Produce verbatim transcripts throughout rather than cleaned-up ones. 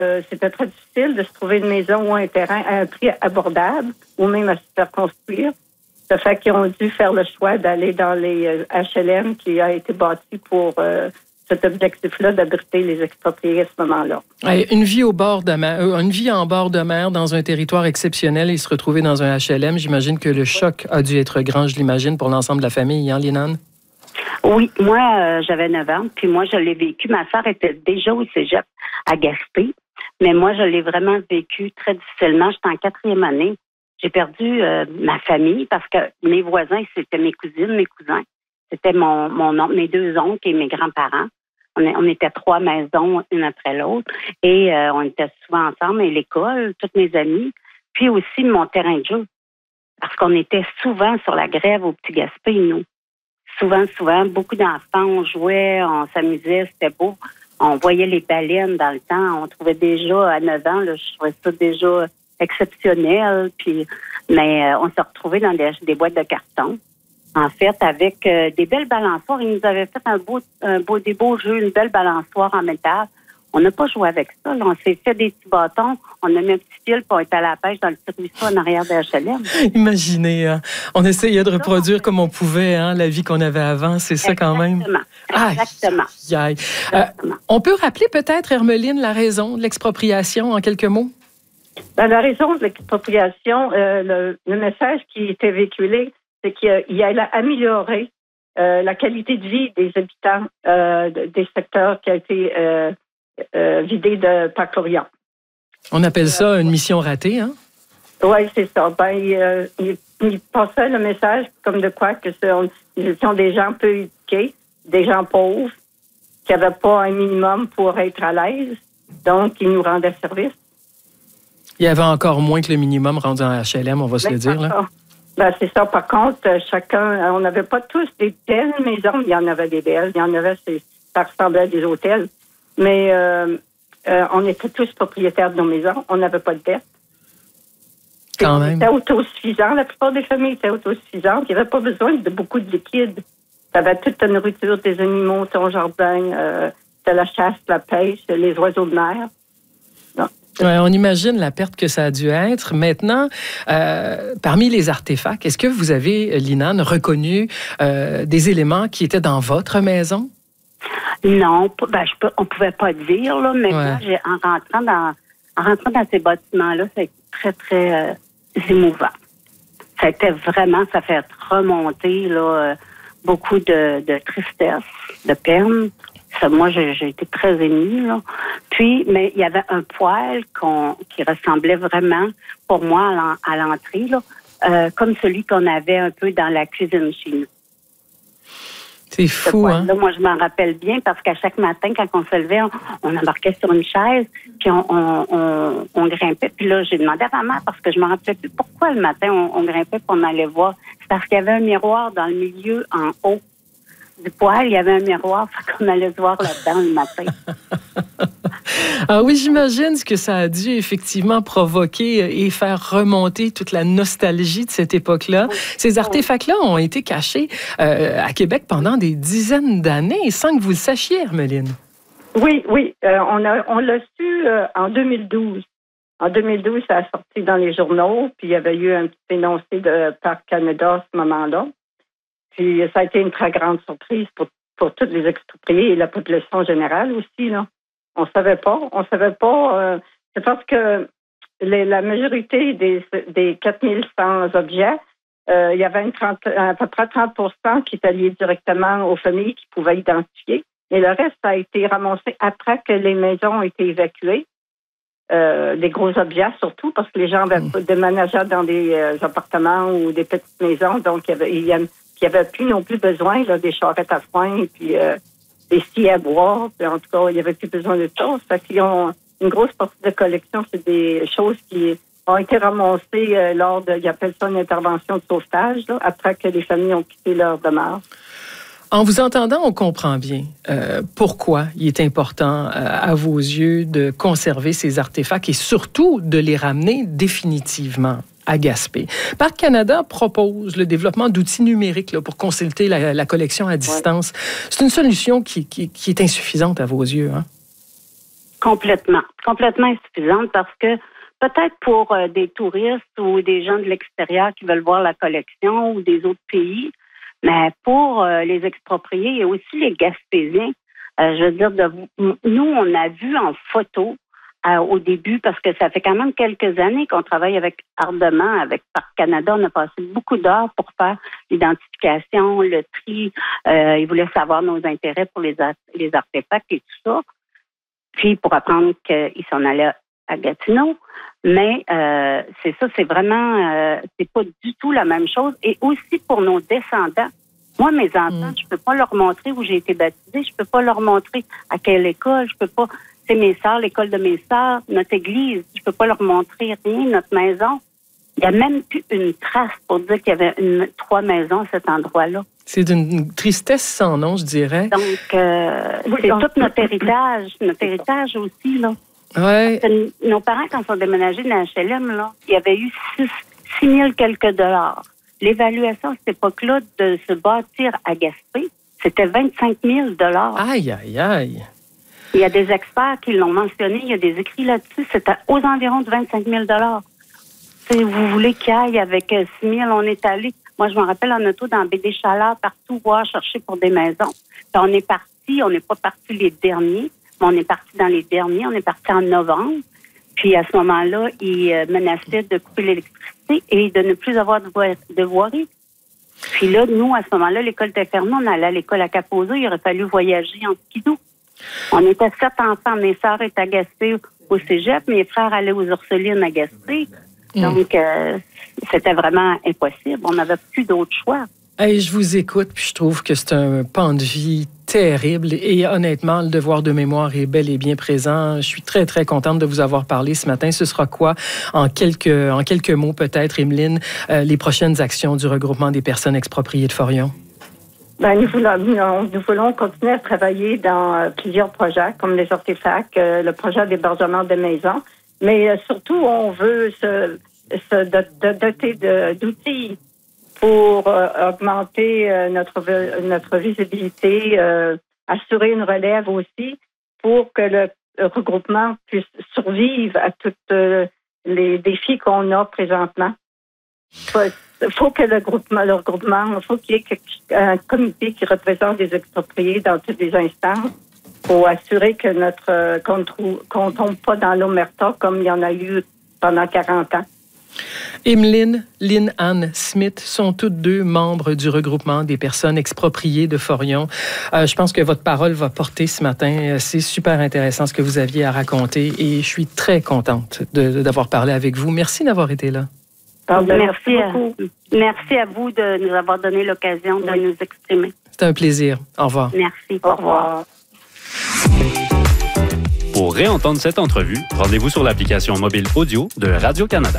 euh, c'était très difficile de se trouver une maison ou un terrain à un prix abordable ou même à se faire construire. Ça fait qu'ils ont dû faire le choix d'aller dans les euh, H L M qui a été bâti pour euh, cet objectif-là d'abriter les expropriés à ce moment-là. Une vie au bord de mer, une vie en bord de mer dans un territoire exceptionnel et se retrouver dans un H L M, j'imagine que le choc a dû être grand, je l'imagine, pour l'ensemble de la famille, hein, Linan? Oui, moi, euh, j'avais neuf ans, puis moi, je l'ai vécu. Ma sœur était déjà au cégep à Gaspé, mais moi, je l'ai vraiment vécu très difficilement. J'étais en quatrième année. J'ai perdu euh, ma famille parce que mes voisins, c'était mes cousines, mes cousins. C'était mon, mon oncle, mes deux oncles et mes grands-parents. On, est, on était trois maisons, une après l'autre, et euh, on était souvent ensemble, et l'école, toutes mes amies, puis aussi mon terrain de jeu, parce qu'on était souvent sur la grève au Petit Gaspé, nous. Souvent, souvent, beaucoup d'enfants, on jouait, on s'amusait, c'était beau. On voyait les baleines dans le temps. On trouvait déjà, à neuf ans, là, je trouvais ça déjà exceptionnel. Puis, mais euh, on s'est retrouvés dans des, des boîtes de carton, en fait, avec euh, des belles balançoires. Ils nous avaient fait un beau, un beau, des beaux jeux, une belle balançoire en métal. On n'a pas joué avec ça. Là. On s'est fait des petits bâtons. On a mis un petit fil pour être à la pêche dans le petit ruisseau en arrière de H L M. Imaginez, hein? On essayait de reproduire comme on pouvait hein, la vie qu'on avait avant. C'est ça quand même. Exactement. Exactement. Aïe, aïe. Exactement. Euh, on peut rappeler peut-être, Hermeline, la raison de l'expropriation en quelques mots? Ben, la raison de l'expropriation, euh, le, le message qui était véhiculé, c'est qu'il allait améliorer euh, la qualité de vie des habitants euh, des secteurs qui a été euh, Euh, vidé de Parc-Laurient. On appelle ça une mission ratée, hein? Oui, c'est ça. Ben, il, il, il passait le message comme de quoi que ils étaient des gens peu éduqués, des gens pauvres, qui n'avaient pas un minimum pour être à l'aise. Donc, ils nous rendaient service. Il y avait encore moins que le minimum rendu en H L M, on va se ben, le dire. Là. Ben, c'est ça. Par contre, chacun, on n'avait pas tous des belles maisons. Il y en avait des belles. Il y en avait, ça ressemblait à des hôtels. Mais euh, euh, on était tous propriétaires de nos maisons. On n'avait pas de dette. Quand même. C'était autosuffisant. La plupart des familles étaient autosuffisantes. Il n'y avait pas besoin de beaucoup de liquide. Tu avais toute ta nourriture, des animaux, ton jardin, euh, de la chasse, la pêche, les oiseaux de mer. Ouais, on imagine la perte que ça a dû être. Maintenant, euh, parmi les artefacts, est-ce que vous avez, Linan, reconnu euh, des éléments qui étaient dans votre maison? Non, ben, je peux, on pouvait pas dire, là, mais ouais. Moi, j'ai, en rentrant dans, en rentrant dans ces bâtiments-là, ça a été très, très euh, émouvant. Ça a été vraiment, ça fait remonter, là, beaucoup de, de tristesse, de peine. Ça, moi, j'ai, j'ai été très émue, là. Puis, mais il y avait un poêle qu'on, qui ressemblait vraiment, pour moi, à l'entrée, là, euh, comme celui qu'on avait un peu dans la cuisine chez nous. C'est fou, hein? Là, moi, je m'en rappelle bien parce qu'à chaque matin, quand on se levait, on, on embarquait sur une chaise, puis on, on, on, on grimpait. Puis là, j'ai demandé à maman parce que je me rappelais plus pourquoi le matin on, on grimpait puis on allait voir. C'est parce qu'il y avait un miroir dans le milieu, en haut du poêle. Il y avait un miroir, fait qu'on allait se voir là-dedans le matin. Ah oui, j'imagine ce que ça a dû effectivement provoquer et faire remonter toute la nostalgie de cette époque-là. Oui. Ces artefacts-là ont été cachés euh, à Québec pendant des dizaines d'années sans que vous le sachiez, Hermeline. Oui, oui. Euh, on, a, on l'a su euh, en deux mille douze. En deux mille douze, ça a sorti dans les journaux, puis il y avait eu un petit énoncé de Parc Canada à ce moment-là. Puis ça a été une très grande surprise pour, pour tous les expropriés et la population générale aussi, là. On savait pas. On savait pas. Euh, c'est parce que les, la majorité des, des quatre mille cent objets, euh, il y avait une trente, à peu près trente pour cent qui étaient liés directement aux familles qui pouvaient identifier. Et le reste a été ramassé après que les maisons ont été évacuées. Euh, des gros objets surtout, parce que les gens avaient mmh. déménagé dans des euh, appartements ou des petites maisons. Donc, il y avait, il y avait, il y avait plus non plus besoin là, des charrettes à foin et puis... Euh, des scies à boire, puis en tout cas, il n'y avait plus besoin de choses. Fait qu'ils ont une grosse partie de collection, c'est des choses qui ont été ramassées euh, lors de, ils appellent ça une intervention de sauvetage, là, après que les familles ont quitté leur demeure. En vous entendant, on comprend bien euh, pourquoi il est important, euh, à vos yeux, de conserver ces artefacts et surtout de les ramener définitivement à Gaspé. Parc Canada propose le développement d'outils numériques là, pour consulter la, la collection à distance. Ouais. C'est une solution qui, qui, qui est insuffisante à vos yeux, hein? Complètement. Complètement insuffisante parce que peut-être pour euh, des touristes ou des gens de l'extérieur qui veulent voir la collection ou des autres pays, mais pour euh, les expropriés et aussi les Gaspésiens, euh, je veux dire, de, nous, on a vu en photo euh, au début, parce que ça fait quand même quelques années qu'on travaille avec ardemment, avec Parc Canada. On a passé beaucoup d'heures pour faire l'identification, le tri. Euh, ils voulaient savoir nos intérêts pour les, les artefacts et tout ça. Puis pour apprendre qu'ils s'en allaient à Gatineau. Mais euh, c'est ça, c'est vraiment, euh, c'est pas du tout la même chose. Et aussi pour nos descendants. Moi, mes enfants, mm. je peux pas leur montrer où j'ai été baptisée. Je peux pas leur montrer à quelle école. Je peux pas, c'est mes sœurs, l'école de mes sœurs, notre église. Je peux pas leur montrer rien, notre maison. Il y a même plus une trace pour dire qu'il y avait une, trois maisons à cet endroit-là. C'est d'une tristesse sans nom, je dirais. Donc, euh, oui, c'est donc, tout notre héritage, notre héritage aussi, là. Ouais. Nos parents, quand ils sont déménagés dans H L M, là, il y avait eu six mille quelques dollars. L'évaluation à cette époque-là de se bâtir à Gaspé, c'était vingt-cinq mille dollars. Aïe, aïe, aïe. Il y a des experts qui l'ont mentionné, il y a des écrits là-dessus, c'était aux environs de vingt-cinq mille dollars. Si vous voulez qu'il aille avec six mille, on est allé. Moi, je me rappelle en auto dans B D Chaleur, partout, voir chercher pour des maisons. Puis on est parti, on n'est pas parti les derniers, mais on est parti dans les derniers, on est parti en novembre. Puis à ce moment-là, ils menaçaient de couper l'électricité et de ne plus avoir de, vo- de voirie. Puis là, nous, à ce moment-là, l'école était fermée, on allait à l'école à Kaposo, il aurait fallu voyager en skidoo. On était sept enfants, mes sœurs étaient à Gaspé au cégep, mes frères allaient aux Ursulines à Gaspé. Donc, euh, c'était vraiment impossible. On n'avait plus d'autre choix. Hey, je vous écoute, puis je trouve que c'est un pan de vie terrible. Et honnêtement, le devoir de mémoire est bel et bien présent. Je suis très, très contente de vous avoir parlé ce matin. Ce sera quoi, en quelques, en quelques mots peut-être, Emeline, euh, les prochaines actions du regroupement des personnes expropriées de Forillon? Ben, nous, voulons, nous voulons continuer à travailler dans euh, plusieurs projets, comme les artefacts, euh, le projet d'hébergement de maisons. Mais euh, surtout, on veut se, se de, de, doter de, d'outils pour euh, augmenter euh, notre, notre visibilité, euh, assurer une relève aussi pour que le regroupement puisse survivre à tous euh, les défis qu'on a présentement. Il faut que le groupement, le regroupement, il faut qu'il y ait un comité qui représente les expropriés dans toutes les instances pour assurer que notre qu'on ne tombe pas dans l'omerta comme il y en a eu pendant quarante ans. Emeline, Lynn-Anne Smith sont toutes deux membres du regroupement des personnes expropriées de Forillon. Euh, je pense que votre parole va porter ce matin. C'est super intéressant ce que vous aviez à raconter et je suis très contente de, d'avoir parlé avec vous. Merci d'avoir été là. Pardon, merci, beaucoup. À, merci à vous de nous avoir donné l'occasion de oui. nous exprimer. C'était un plaisir. Au revoir. Merci. Au revoir. Pour réentendre cette entrevue, rendez-vous sur l'application mobile audio de Radio-Canada.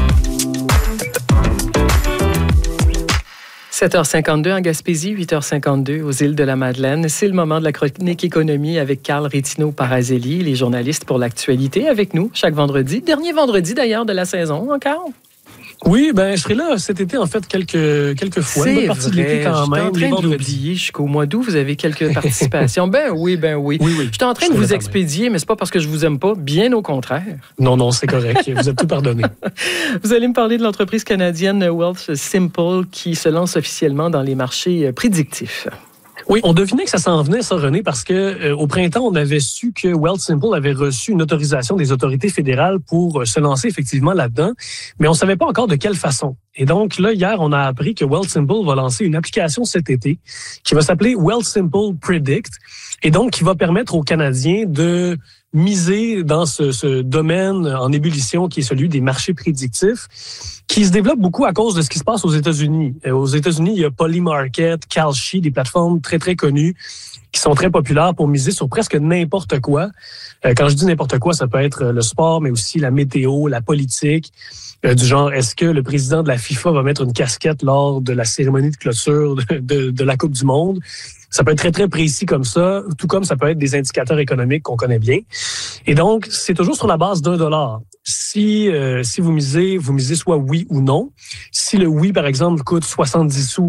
sept heures cinquante-deux en Gaspésie, huit heures cinquante-deux aux îles de la Madeleine. C'est le moment de la chronique économie avec Carl Rétino-Parazelli, les journalistes pour l'actualité avec nous chaque vendredi. Dernier vendredi d'ailleurs de la saison encore. Oui, ben je serai là cet été, en fait, quelques, quelques fois. C'est une vrai, partie de l'été quand même. Je suis en train de l'oublier. Jusqu'au mois d'août, vous avez quelques participations. Ben oui, ben oui. oui, oui. Je suis en train je de vous expédier, mais c'est pas parce que je vous aime pas, bien au contraire. Non, non, c'est correct. Vous êtes tout pardonné. Vous allez me parler de l'entreprise canadienne Wealthsimple qui se lance officiellement dans les marchés prédictifs. Oui, on devinait que ça s'en venait, ça, René, parce que euh, au printemps, on avait su que Wealthsimple avait reçu une autorisation des autorités fédérales pour euh, se lancer effectivement là-dedans, mais on ne savait pas encore de quelle façon. Et donc, là, hier, on a appris que Wealthsimple va lancer une application cet été qui va s'appeler Wealthsimple Predict et donc qui va permettre aux Canadiens de miser dans ce, ce domaine en ébullition qui est celui des marchés prédictifs, qui se développe beaucoup à cause de ce qui se passe aux États-Unis. Aux États-Unis, il y a Polymarket, Kalshi, des plateformes très, très connues qui sont très populaires pour miser sur presque n'importe quoi. Quand je dis n'importe quoi, ça peut être le sport, mais aussi la météo, la politique, du genre, est-ce que le président de la FIFA va mettre une casquette lors de la cérémonie de clôture de, de, de la Coupe du Monde? Ça peut être très, très précis comme ça, tout comme ça peut être des indicateurs économiques qu'on connaît bien. Et donc, c'est toujours sur la base d'un dollar. Si, euh, si vous misez, vous misez soit oui ou non. Si le oui, par exemple, coûte soixante-dix sous,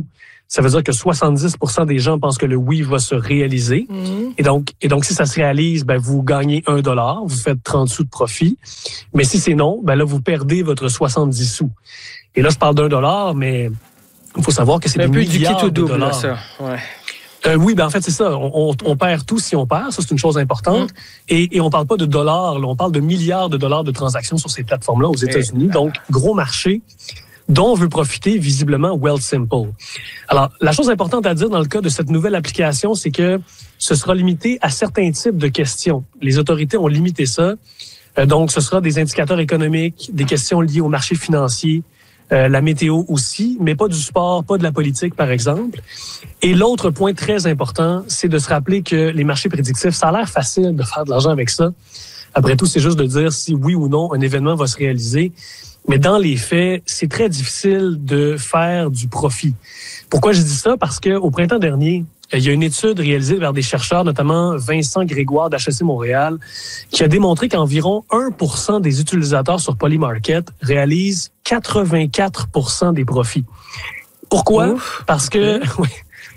ça veut dire que soixante-dix pour cent des gens pensent que le oui va se réaliser. Mmh. Et donc, et donc, si ça se réalise, ben, vous gagnez un dollar, vous faites trente sous de profit. Mais si c'est non, ben là, vous perdez votre soixante-dix sous. Et là, je parle d'un dollar, mais il faut savoir que c'est des milliards de dollars. Un peu du kit ou double, ça. Ouais. Euh, oui, ben en fait, c'est ça. On, on, on perd tout si on perd. Ça, c'est une chose importante. Mmh. Et, et on parle pas de dollars. Là, on parle de milliards de dollars de transactions sur ces plateformes-là aux États-Unis. Donc, gros marché dont veut profiter visiblement Wealthsimple. Alors, la chose importante à dire dans le cas de cette nouvelle application, c'est que ce sera limité à certains types de questions. Les autorités ont limité ça. Euh, donc, ce sera des indicateurs économiques, des questions liées au marché financier, Euh, la météo aussi, mais pas du sport, pas de la politique, par exemple. Et l'autre point très important, c'est de se rappeler que les marchés prédictifs, ça a l'air facile de faire de l'argent avec ça. Après tout, c'est juste de dire si oui ou non un événement va se réaliser. Mais dans les faits, c'est très difficile de faire du profit. Pourquoi je dis ça? Parce que au printemps dernier, il y a une étude réalisée par des chercheurs, notamment Vincent Grégoire d'H E C Montréal, qui a démontré qu'environ un pour cent des utilisateurs sur Polymarket réalisent quatre-vingt-quatre pour cent des profits. Pourquoi? Ouf, Parce que... Oui.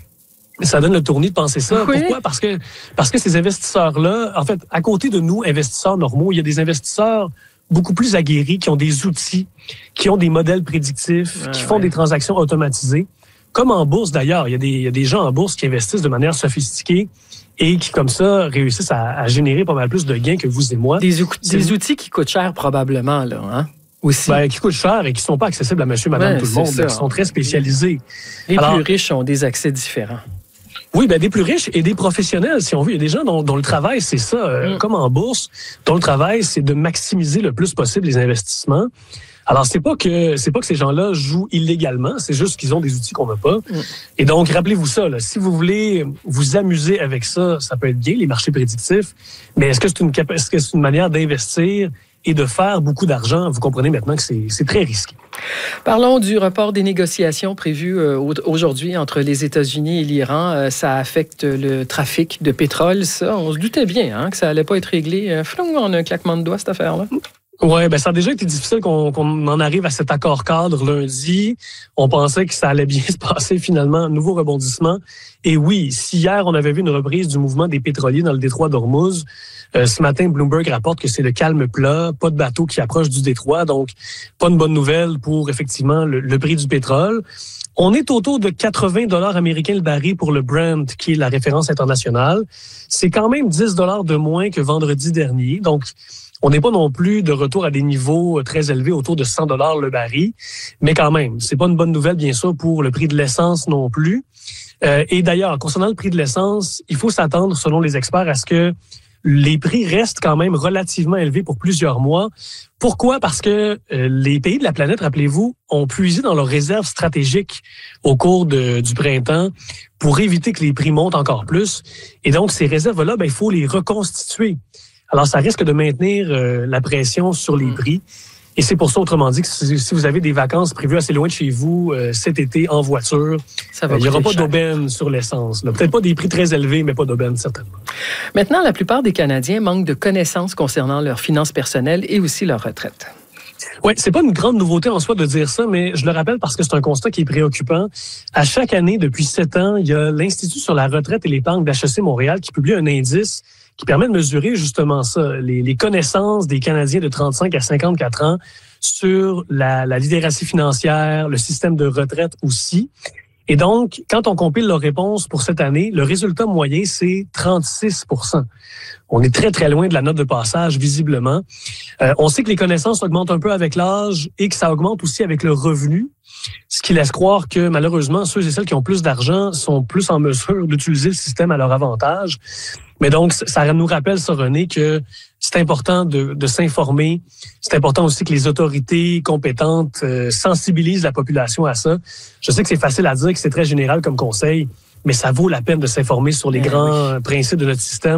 Ça donne le tournis de penser ça. Oui. Pourquoi? Parce que, parce que ces investisseurs-là, en fait, à côté de nous, investisseurs normaux, il y a des investisseurs beaucoup plus aguerris qui ont des outils, qui ont des modèles prédictifs, ah, qui font ouais. des transactions automatisées. Comme en bourse d'ailleurs, il y a des, il y a des gens en bourse qui investissent de manière sophistiquée et qui, comme ça, réussissent à, à générer pas mal plus de gains que vous et moi. Des, des outils qui coûtent cher probablement, là, hein? Aussi. Ben, qui coûtent cher et qui sont pas accessibles à monsieur, madame, ouais, tout le monde. Ça. Qui sont très spécialisés. Les Alors, plus riches ont des accès différents. Oui, ben des plus riches et des professionnels, si on veut. Il y a des gens dont, dont le travail, c'est ça, euh, mm. comme en bourse, dont le travail, c'est de maximiser le plus possible les investissements. Alors, c'est pas que c'est pas que ces gens-là jouent illégalement, c'est juste qu'ils ont des outils qu'on n'a pas. Mm. Et donc, rappelez-vous ça, là, si vous voulez vous amuser avec ça, ça peut être bien, les marchés prédictifs, mais est-ce que c'est une, est-ce que c'est une manière d'investir et de faire beaucoup d'argent? Vous comprenez maintenant que c'est, c'est très risqué. Parlons du report des négociations prévues aujourd'hui entre les États-Unis et l'Iran. Ça affecte le trafic de pétrole. Ça, on se doutait bien hein, que ça allait pas être réglé. Flou, on a un claquement de doigts, cette affaire-là. Oui, ben ça a déjà été difficile qu'on, qu'on en arrive à cet accord cadre lundi. On pensait que ça allait bien se passer finalement, nouveau rebondissement. Et oui, si hier on avait vu une reprise du mouvement des pétroliers dans le détroit d'Ormuz, euh, ce matin Bloomberg rapporte que c'est le calme plat, pas de bateau qui approche du détroit, donc pas une bonne nouvelle pour effectivement le, le prix du pétrole. On est autour de quatre-vingts dollars américains le baril pour le Brent, qui est la référence internationale. C'est quand même dix dollars de moins que vendredi dernier, donc on n'est pas non plus de retour à des niveaux très élevés, autour de cent dollars le baril, mais quand même, c'est pas une bonne nouvelle, bien sûr, pour le prix de l'essence non plus. Euh, et d'ailleurs, concernant le prix de l'essence, il faut s'attendre, selon les experts, à ce que les prix restent quand même relativement élevés pour plusieurs mois. Pourquoi? Parce que euh, les pays de la planète, rappelez-vous, ont puisé dans leurs réserves stratégiques au cours de, du printemps pour éviter que les prix montent encore plus. Et donc, ces réserves-là, ben, il faut les reconstituer. Alors, ça risque de maintenir euh, la pression sur les prix. Et c'est pour ça, autrement dit, que si, si vous avez des vacances prévues assez loin de chez vous euh, cet été en voiture, il n'y aura pas cher. d'aubaine sur l'essence. Là. Peut-être pas des prix très élevés, mais pas d'aubaine, certainement. Maintenant, la plupart des Canadiens manquent de connaissances concernant leurs finances personnelles et aussi leur retraite. Oui, c'est pas une grande nouveauté en soi de dire ça, mais je le rappelle parce que c'est un constat qui est préoccupant. À chaque année, depuis sept ans, il y a l'Institut sur la retraite et l'épargne d'H E C Montréal qui publie un indice qui permet de mesurer justement ça, les, les connaissances des Canadiens de trente-cinq à cinquante-quatre ans sur la, la littératie financière, le système de retraite aussi. Et donc, quand on compile leurs réponses pour cette année, le résultat moyen, c'est trente-six pour cent. On est très, très loin de la note de passage, visiblement. Euh, on sait que les connaissances augmentent un peu avec l'âge et que ça augmente aussi avec le revenu, ce qui laisse croire que, malheureusement, ceux et celles qui ont plus d'argent sont plus en mesure d'utiliser le système à leur avantage. Mais donc, ça nous rappelle, ça, René, que c'est important de, de s'informer. C'est important aussi que les autorités compétentes euh, sensibilisent la population à ça. Je sais que c'est facile à dire, que c'est très général comme conseil, mais ça vaut la peine de s'informer sur les eh grands oui. principes de notre système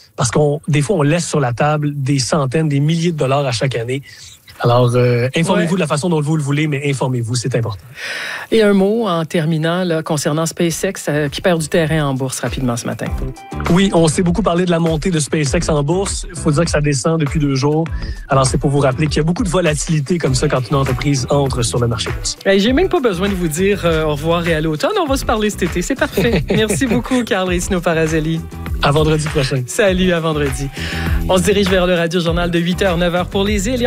parce qu'on des fois, on laisse sur la table des centaines, des milliers de dollars à chaque année. Alors, euh, informez-vous ouais. de la façon dont vous le voulez, mais informez-vous, c'est important. Et un mot en terminant là, concernant SpaceX euh, qui perd du terrain en bourse rapidement ce matin. Oui, on s'est beaucoup parlé de la montée de SpaceX en bourse. Il faut dire que ça descend depuis deux jours. Alors, c'est pour vous rappeler qu'il y a beaucoup de volatilité comme ça quand une entreprise entre sur le marché boursier. Hey, j'ai même pas besoin de vous dire euh, au revoir et à l'automne. On va se parler cet été. C'est parfait. Merci beaucoup, Carl Récino-Parazelli. À vendredi prochain. Salut, à vendredi. On se dirige vers le Radio Journal de huit heures, neuf heures pour les îles.